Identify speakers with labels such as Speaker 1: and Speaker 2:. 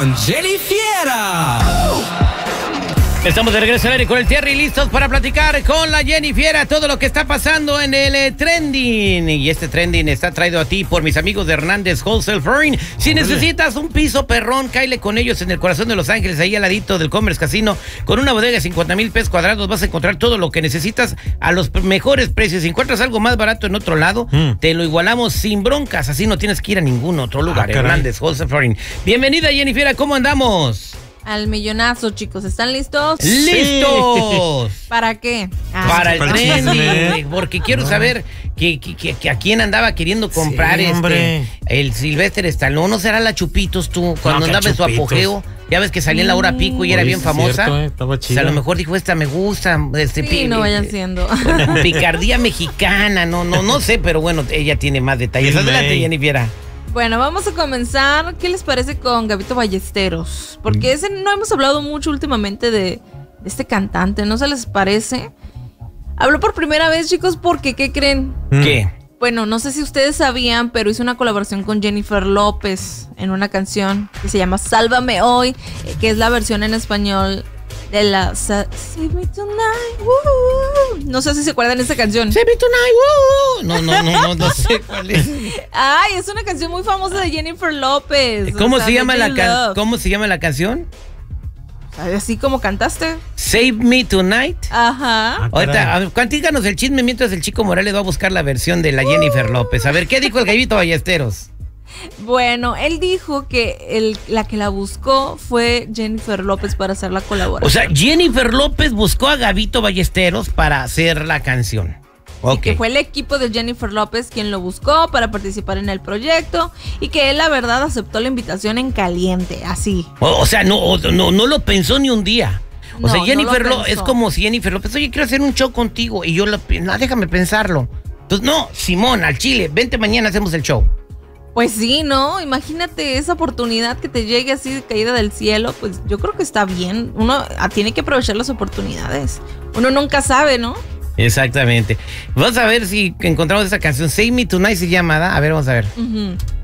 Speaker 1: con Jenny Fiera.
Speaker 2: Estamos de regreso al aire con el Terry, listos para platicar con la Jenny Fiera todo lo que está pasando en el trending. Y este trending está traído a ti por mis amigos de Hernández Wholesale Flooring. Si necesitas un piso perrón, cáile con ellos en el corazón de Los Ángeles, ahí al ladito del Commerce Casino, con una bodega de 50,000 pies cuadrados. Vas a encontrar todo lo que necesitas a los mejores precios. Si encuentras algo más barato en otro lado, te lo igualamos sin broncas. Así no tienes que ir a ningún otro lugar. Hernández Wholesale Flooring. Bienvenida, Jenny Fiera, ¿cómo andamos?
Speaker 3: Al millonazo, chicos. ¿Están listos?
Speaker 2: ¡Listos!
Speaker 3: ¿Para qué?
Speaker 2: Para el trending, porque quiero saber que a quién andaba queriendo comprar el Sylvester Stallone. ¿No será la Chupitos tú? Cuando andaba en su apogeo, ya ves que salía en la hora pico y era bien famosa.
Speaker 4: Cierto, estaba chida.
Speaker 2: O sea, a lo mejor dijo, esta me gusta.
Speaker 3: Sí, no vayan siendo.
Speaker 2: Picardía mexicana, no sé, pero bueno, ella tiene más detalles. Adelante, Jenny Fiera.
Speaker 3: Bueno, vamos a comenzar. ¿Qué les parece con Gabito Ballesteros? Porque no hemos hablado mucho últimamente de este cantante, ¿no se les parece? Habló por primera vez, chicos, porque ¿qué creen?
Speaker 2: ¿Qué?
Speaker 3: Bueno, no sé si ustedes sabían, pero hizo una colaboración con Jennifer López en una canción que se llama Sálvame Hoy, que es la versión en español de la Save Me Tonight, woo. No sé si se acuerdan de esa canción.
Speaker 2: Save Me Tonight, woo. No sé cuál es.
Speaker 3: Ay, es una canción muy famosa de Jennifer López.
Speaker 2: ¿Cómo se llama la canción?
Speaker 3: Así como cantaste.
Speaker 2: Save Me Tonight.
Speaker 3: Ajá.
Speaker 2: Ahorita, cuantíganos el chisme mientras el Chico Morales va a buscar la versión de la Jennifer López. A ver, ¿qué dijo el Gabito Ballesteros?
Speaker 3: Bueno, él dijo que la que la buscó fue Jennifer López para hacer la colaboración.
Speaker 2: O sea, Jennifer López buscó a Gabito Ballesteros para hacer la canción.
Speaker 3: Y que fue el equipo de Jennifer López quien lo buscó para participar en el proyecto y que él, la verdad, aceptó la invitación en caliente, así.
Speaker 2: O sea, no lo pensó ni un día. O sea, Jennifer López es como si Jennifer López, oye, quiero hacer un show contigo. Y yo, déjame pensarlo. Entonces, no, Simón, al Chile, vente mañana, hacemos el show.
Speaker 3: Pues sí, ¿no? Imagínate esa oportunidad que te llegue así de caída del cielo, pues yo creo que está bien. Uno tiene que aprovechar las oportunidades. Uno nunca sabe, ¿no?
Speaker 2: Exactamente. Vamos a ver si encontramos esa canción. Save Me Tonight se llama, ¿da? A ver, vamos a ver.